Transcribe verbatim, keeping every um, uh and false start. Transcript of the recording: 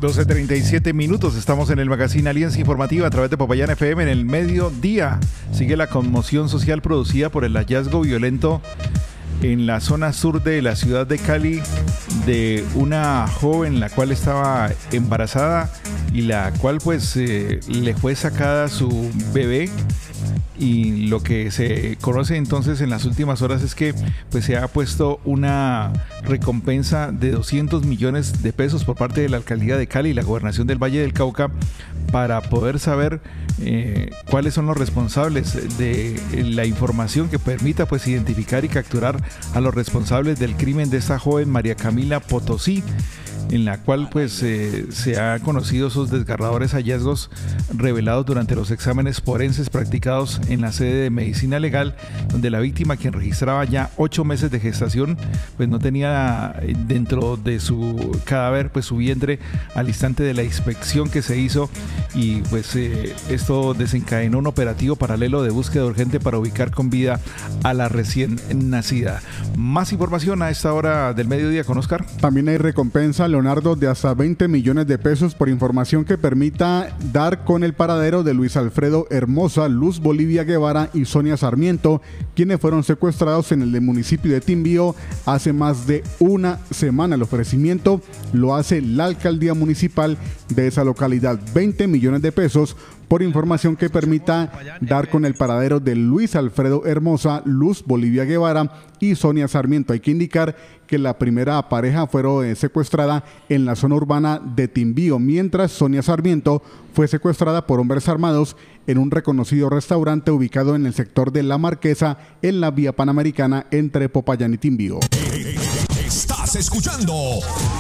doce treinta y siete minutos, estamos en el Magazine Alianza Informativa a través de Popayán F M en el mediodía. Sigue la conmoción social producida por el hallazgo violento en la zona sur de la ciudad de Cali de una joven la cual estaba embarazada y la cual pues eh, le fue sacada su bebé. Y lo que se conoce entonces en las últimas horas es que pues se ha puesto una recompensa de doscientos millones de pesos por parte de la alcaldía de Cali y la gobernación del Valle del Cauca para poder saber eh, cuáles son los responsables de la información que permita pues identificar y capturar a los responsables del crimen de esta joven María Camila Potosí, en la cual pues eh, se han conocido esos desgarradores hallazgos revelados durante los exámenes forenses practicados en la sede de medicina legal, donde la víctima, quien registraba ya ocho meses de gestación, pues no tenía dentro de su cadáver pues su vientre al instante de la inspección que se hizo, y pues eh, esto desencadenó un operativo paralelo de búsqueda urgente para ubicar con vida a la recién nacida. Más información a esta hora del mediodía con Oscar. También hay recompensa, Leonardo, de hasta veinte millones de pesos por información que permita dar con el paradero de Luis Alfredo Hermosa, Luz Bolivia Guevara y Sonia Sarmiento, quienes fueron secuestrados en el municipio de Timbío hace más de una semana. El ofrecimiento lo hace la alcaldía municipal de esa localidad. veinte millones de pesos por información que permita dar con el paradero de Luis Alfredo Hermosa, Luz Bolivia Guevara y Sonia Sarmiento. Hay que indicar que la primera pareja fue eh, secuestrada en la zona urbana de Timbío, mientras Sonia Sarmiento fue secuestrada por hombres armados en un reconocido restaurante ubicado en el sector de La Marquesa, en la vía panamericana entre Popayán y Timbío. Estás escuchando